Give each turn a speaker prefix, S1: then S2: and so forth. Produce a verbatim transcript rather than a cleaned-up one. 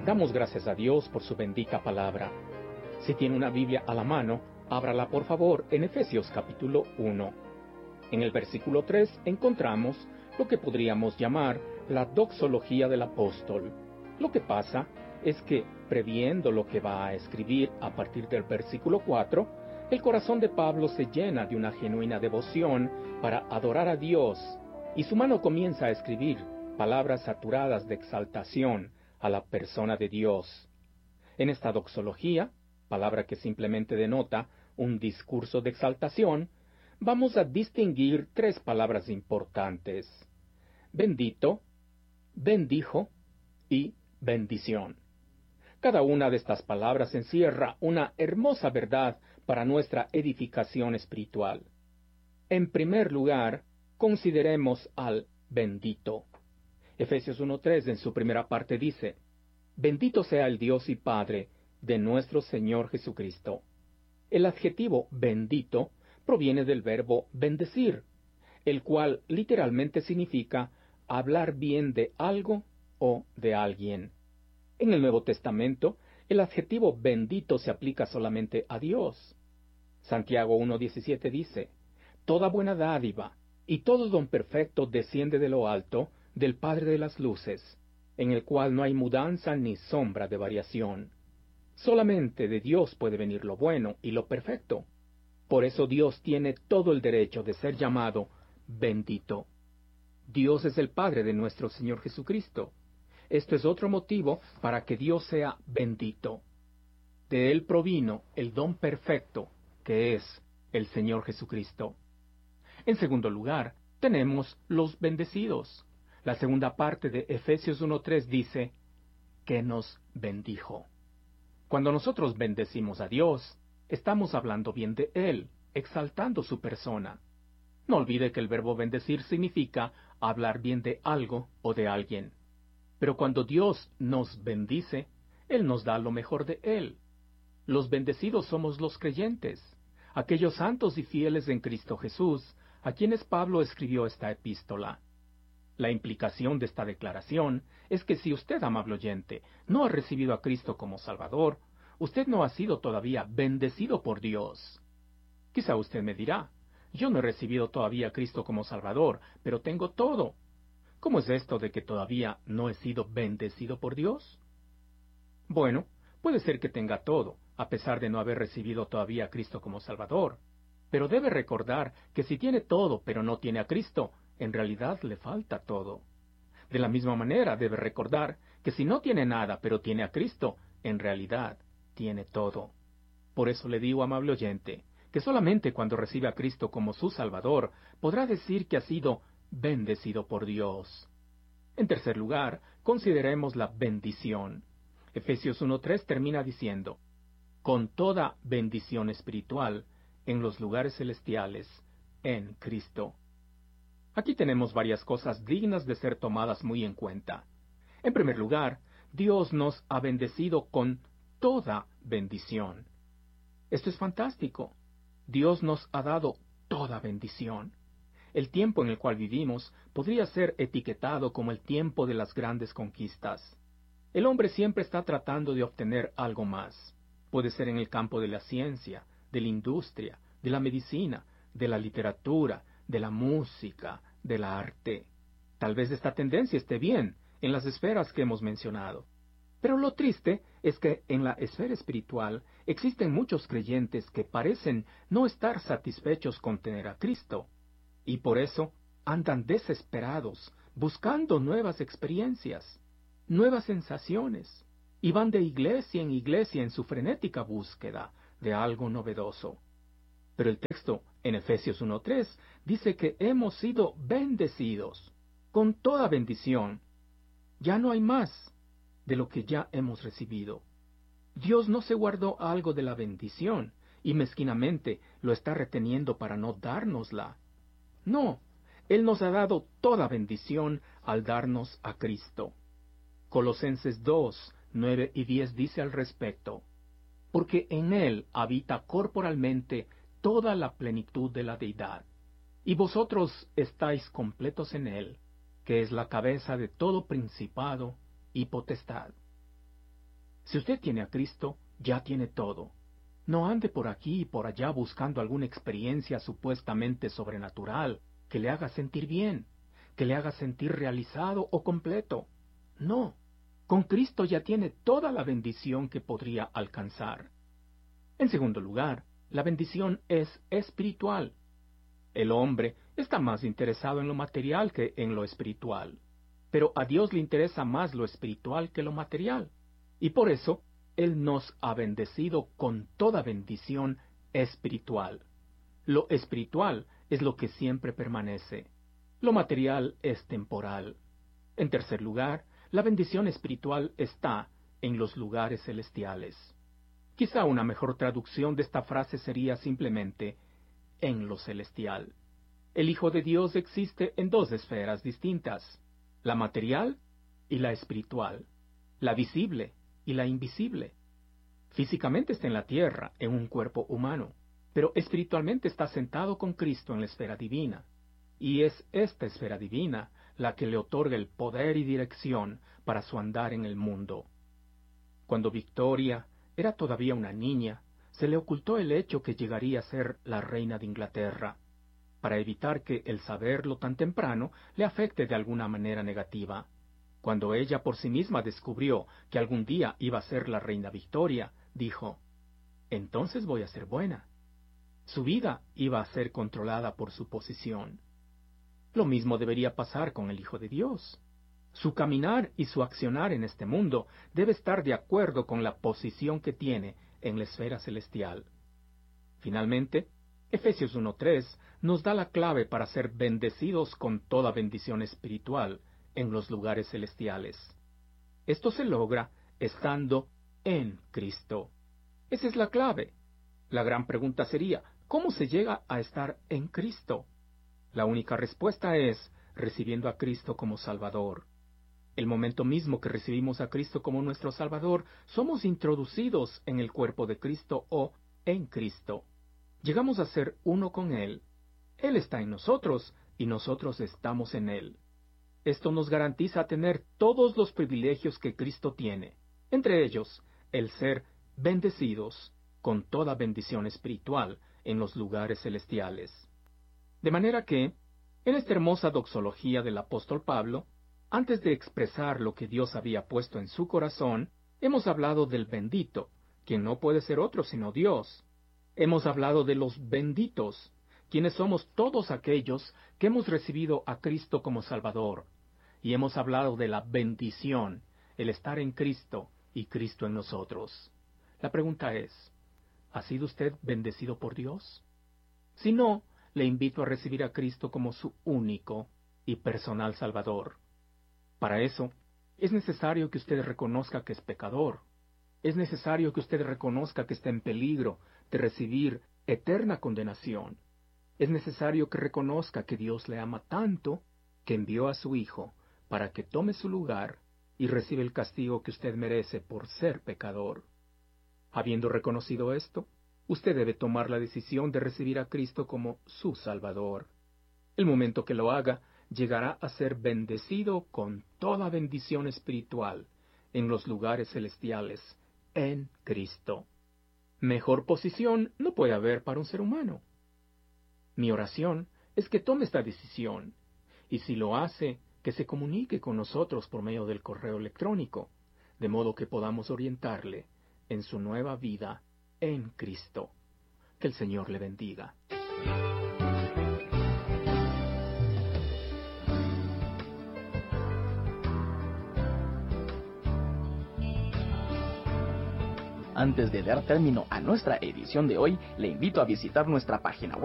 S1: Damos gracias a Dios por su bendita palabra. Si tiene una Biblia a la mano, ábrala por favor en Efesios capítulo uno. En el versículo tres encontramos lo que podríamos llamar la doxología del apóstol. Lo que pasa es que, previendo lo que va a escribir a partir del versículo cuatro, el corazón de Pablo se llena de una genuina devoción para adorar a Dios, y su mano comienza a escribir palabras saturadas de exaltación a la persona de Dios. En esta doxología, palabra que simplemente denota un discurso de exaltación, vamos a distinguir tres palabras importantes: bendito, bendijo y bendición. Cada una de estas palabras encierra una hermosa verdad para nuestra edificación espiritual. En primer lugar, consideremos al bendito. Efesios uno tres en su primera parte dice: Bendito sea el Dios y Padre de nuestro Señor Jesucristo. El adjetivo bendito proviene del verbo bendecir, el cual literalmente significa hablar bien de algo o de alguien. En el Nuevo Testamento, el adjetivo bendito se aplica solamente a Dios. Santiago uno diecisiete dice: Toda buena dádiva y todo don perfecto desciende de lo alto, del Padre de las luces, en el cual no hay mudanza ni sombra de variación. Solamente de Dios puede venir lo bueno y lo perfecto. Por eso Dios tiene todo el derecho de ser llamado bendito. Dios es el Padre de nuestro Señor Jesucristo. Esto es otro motivo para que Dios sea bendito. De Él provino el don perfecto, que es el Señor Jesucristo. En segundo lugar, tenemos los bendecidos. La segunda parte de Efesios uno tres dice que nos bendijo. Cuando nosotros bendecimos a Dios, estamos hablando bien de Él, exaltando su persona. No olvide que el verbo bendecir significa hablar bien de algo o de alguien. Pero cuando Dios nos bendice, Él nos da lo mejor de Él. Los bendecidos somos los creyentes, aquellos santos y fieles en Cristo Jesús, a quienes Pablo escribió esta epístola. La implicación de esta declaración es que si usted, amable oyente, no ha recibido a Cristo como Salvador, usted no ha sido todavía bendecido por Dios. Quizá usted me dirá: yo no he recibido todavía a Cristo como Salvador, pero tengo todo. ¿Cómo es esto de que todavía no he sido bendecido por Dios? Bueno, puede ser que tenga todo, a pesar de no haber recibido todavía a Cristo como Salvador. Pero debe recordar que si tiene todo pero no tiene a Cristo, en realidad le falta todo. De la misma manera debe recordar que si no tiene nada pero tiene a Cristo, en realidad tiene todo. Por eso le digo, amable oyente, que solamente cuando recibe a Cristo como su Salvador podrá decir que ha sido bendecido por Dios. En tercer lugar, consideremos la bendición. Efesios uno tres termina diciendo: con toda bendición espiritual en los lugares celestiales en Cristo. Aquí tenemos varias cosas dignas de ser tomadas muy en cuenta. En primer lugar, Dios nos ha bendecido con toda bendición. Esto es fantástico. Dios nos ha dado toda bendición. El tiempo en el cual vivimos podría ser etiquetado como el tiempo de las grandes conquistas. El hombre siempre está tratando de obtener algo más. Puede ser en el campo de la ciencia, de la industria, de la medicina, de la literatura, de la música, del arte. Tal vez esta tendencia esté bien en las esferas que hemos mencionado. Pero lo triste es que en la esfera espiritual existen muchos creyentes que parecen no estar satisfechos con tener a Cristo, y por eso andan desesperados, buscando nuevas experiencias, nuevas sensaciones, y van de iglesia en iglesia en su frenética búsqueda de algo novedoso. Pero el texto en Efesios uno tres dice que hemos sido bendecidos con toda bendición. Ya no hay más de lo que ya hemos recibido. Dios no se guardó algo de la bendición y mezquinamente lo está reteniendo para no dárnosla. No, Él nos ha dado toda bendición al darnos a Cristo. Colosenses dos, nueve y diez dice al respecto: porque en Él habita corporalmente toda la plenitud de la deidad, y vosotros estáis completos en Él, que es la cabeza de todo principado y potestad. Si usted tiene a Cristo, ya tiene todo. No ande por aquí y por allá buscando alguna experiencia supuestamente sobrenatural que le haga sentir bien, que le haga sentir realizado o completo. No, con Cristo ya tiene toda la bendición que podría alcanzar. En segundo lugar, la bendición es espiritual. El hombre está más interesado en lo material que en lo espiritual, pero a Dios le interesa más lo espiritual que lo material, y por eso Él nos ha bendecido con toda bendición espiritual. Lo espiritual es lo que siempre permanece. Lo material es temporal. En tercer lugar, la bendición espiritual está en los lugares celestiales. Quizá una mejor traducción de esta frase sería simplemente en lo celestial. El Hijo de Dios existe en dos esferas distintas, la material y la espiritual, la visible y la invisible. Físicamente está en la tierra, en un cuerpo humano, pero espiritualmente está sentado con Cristo en la esfera divina. Y es esta esfera divina la que le otorga el poder y dirección para su andar en el mundo. Cuando Victoria era todavía una niña, se le ocultó el hecho que llegaría a ser la reina de Inglaterra, para evitar que el saberlo tan temprano le afecte de alguna manera negativa. Cuando ella por sí misma descubrió que algún día iba a ser la reina Victoria, dijo, «Entonces voy a ser buena». Su vida iba a ser controlada por su posición. Lo mismo debería pasar con el Hijo de Dios. Su caminar y su accionar en este mundo debe estar de acuerdo con la posición que tiene en la esfera celestial. Finalmente, Efesios uno tres nos da la clave para ser bendecidos con toda bendición espiritual en los lugares celestiales. Esto se logra estando en Cristo. Esa es la clave. La gran pregunta sería, ¿cómo se llega a estar en Cristo? La única respuesta es recibiendo a Cristo como Salvador. El momento mismo que recibimos a Cristo como nuestro Salvador, somos introducidos en el cuerpo de Cristo o en Cristo. Llegamos a ser uno con Él. Él está en nosotros y nosotros estamos en Él. Esto nos garantiza tener todos los privilegios que Cristo tiene, entre ellos el ser bendecidos con toda bendición espiritual en los lugares celestiales. De manera que, en esta hermosa doxología del apóstol Pablo, antes de expresar lo que Dios había puesto en su corazón, hemos hablado del bendito, quien no puede ser otro sino Dios. Hemos hablado de los benditos, quienes somos todos aquellos que hemos recibido a Cristo como Salvador. Y hemos hablado de la bendición, el estar en Cristo y Cristo en nosotros. La pregunta es, ¿ha sido usted bendecido por Dios? Si no, le invito a recibir a Cristo como su único y personal Salvador. Para eso, es necesario que usted reconozca que es pecador. Es necesario que usted reconozca que está en peligro de recibir eterna condenación. Es necesario que reconozca que Dios le ama tanto que envió a su Hijo para que tome su lugar y reciba el castigo que usted merece por ser pecador. Habiendo reconocido esto, usted debe tomar la decisión de recibir a Cristo como su Salvador. El momento que lo haga, llegará a ser bendecido con toda bendición espiritual en los lugares celestiales, en Cristo. Mejor posición no puede haber para un ser humano. Mi oración es que tome esta decisión, y si lo hace, que se comunique con nosotros por medio del correo electrónico, de modo que podamos orientarle en su nueva vida en Cristo. Que el Señor le bendiga.
S2: Antes de dar término a nuestra edición de hoy, le invito a visitar nuestra página web